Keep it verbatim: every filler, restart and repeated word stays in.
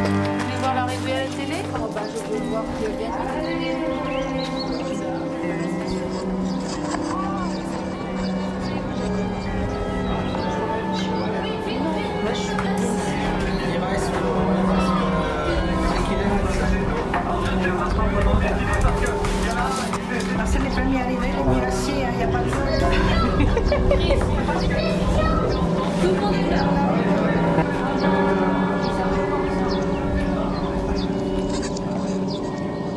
Vous voulez voir l'arrivée à la télé? Oh bah je veux voir qui a gagné.